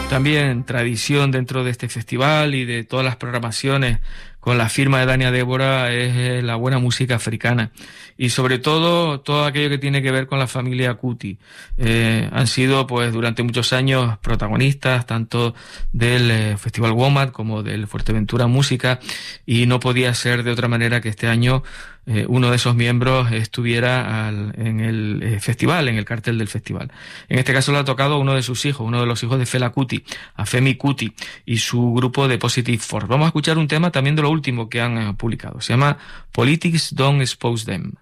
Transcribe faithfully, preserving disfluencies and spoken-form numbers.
También tradición dentro de este festival y de todas las programaciones con la firma de Dania Débora es la buena música africana y sobre todo todo aquello que tiene que ver con la familia Kuti. Eh, han sido pues durante muchos años protagonistas tanto del eh, Festival WOMAD como del Fuerteventura Música y no podía ser de otra manera que este año eh, uno de esos miembros estuviera al, en el eh, festival, en el cartel del festival. En este caso le ha tocado a uno de sus hijos, uno de los hijos de Fela Kuti, a Femi Kuti y su grupo de Positive Force. Vamos a escuchar un tema también de lo último que han eh, publicado. Se llama Politics Don't Expose Them.